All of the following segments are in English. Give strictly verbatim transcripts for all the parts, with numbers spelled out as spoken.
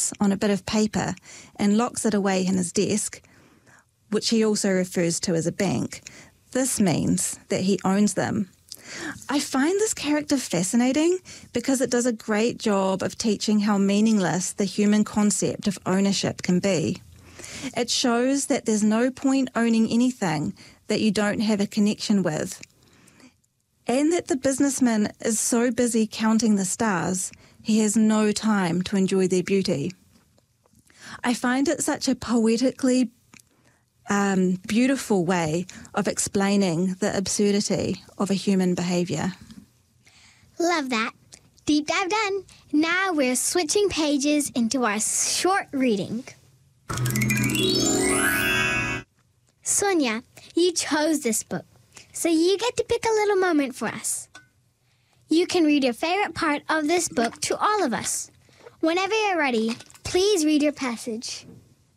prints on a bit of paper and locks it away in his desk, which he also refers to as a bank, this means that he owns them. I find this character fascinating because it does a great job of teaching how meaningless the human concept of ownership can be. It shows that there's no point owning anything that you don't have a connection with, and that the businessman is so busy counting the stars, he has no time to enjoy their beauty. I find it such a poetically um, beautiful way of explaining the absurdity of a human behaviour. Love that. Deep dive done. Now we're switching pages into our short reading. Sonia, you chose this book, so you get to pick a little moment for us. You can read your favorite part of this book to all of us. Whenever you're ready, please read your passage.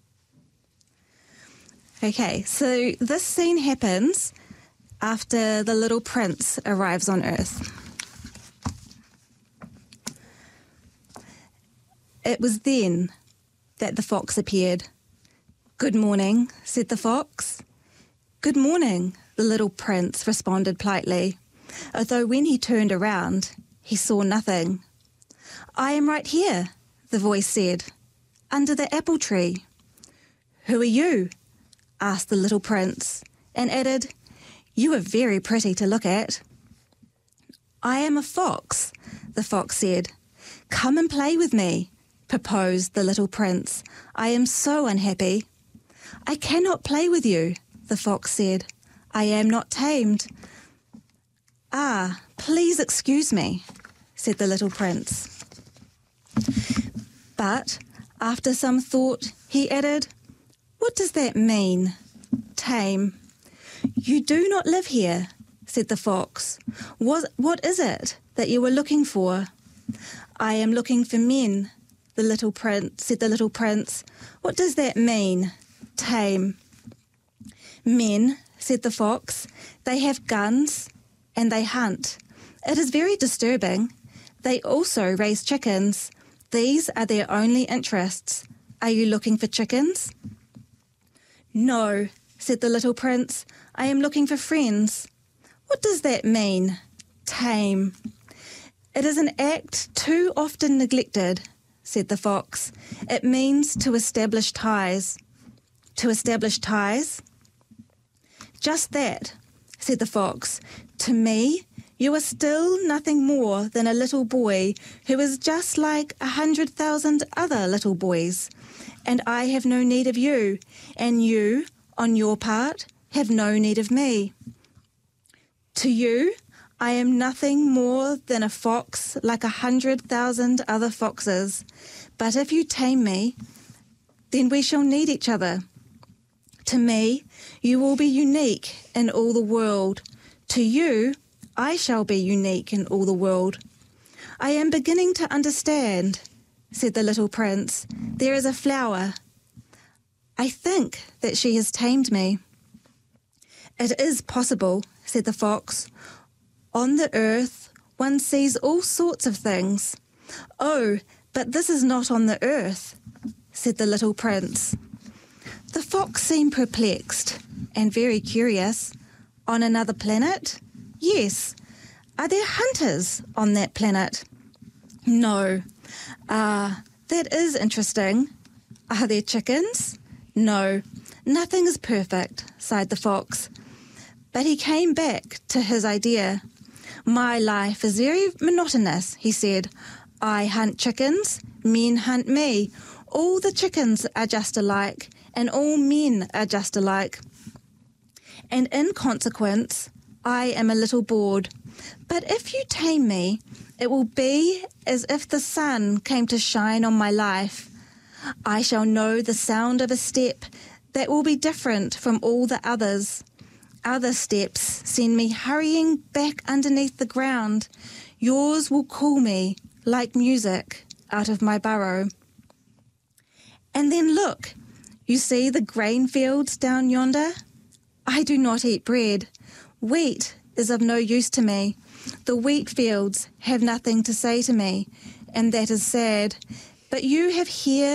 Okay, so this scene happens after the little prince arrives on Earth. It was then that the fox appeared. "Good morning," said the fox. "Good morning," the little prince responded politely, although when he turned around, he saw nothing. "I am right here," the voice said, "under the apple tree." "Who are you?" asked the little prince, and added, "You are very pretty to look at." "I am a fox," the fox said. "Come and play with me," proposed the little prince. "I am so unhappy." "I cannot play with you," the fox said. "I am not tamed." "Ah, please excuse me," said the little prince. But after some thought, he added, "What does that mean, tame?" "You do not live here," said the fox. What, what is it that you are looking for?" "I am looking for men," the little prince said the little prince. "What does that mean, tame?" "Men," said the fox. "They have guns and they hunt. It is very disturbing. They also raise chickens. These are their only interests. Are you looking for chickens?" "No," said the little prince. "I am looking for friends." "What does that mean, tame?" "It is an act too often neglected," said the fox. "It means to establish ties." "To establish ties?" "Just that," said the fox. "To me, you are still nothing more than a little boy who is just like a hundred thousand other little boys, and I have no need of you, and you, on your part, have no need of me. To you, I am nothing more than a fox like a hundred thousand other foxes, but if you tame me, then we shall need each other. To me, you will be unique in all the world. To you, I shall be unique in all the world." "I am beginning to understand," said the little prince. "There is a flower. I think that she has tamed me." "It is possible," said the fox. "On the earth, one sees all sorts of things." "Oh, but this is not on the earth," said the little prince. The fox seemed perplexed and very curious. "On another planet?" "Yes." "Are there hunters on that planet?" "No." "Ah, that is interesting. Are there chickens?" "No." "Nothing is perfect," sighed the fox. But he came back to his idea. "My life is very monotonous," he said. "I hunt chickens, men hunt me. All the chickens are just alike, and all men are just alike. And in consequence, I am a little bored. But if you tame me, it will be as if the sun came to shine on my life. I shall know the sound of a step that will be different from all the others. Other steps send me hurrying back underneath the ground. Yours will call me like music out of my burrow. And then look, you see the grain fields down yonder? I do not eat bread. Wheat is of no use to me. The wheat fields have nothing to say to me, and that is sad. But you have here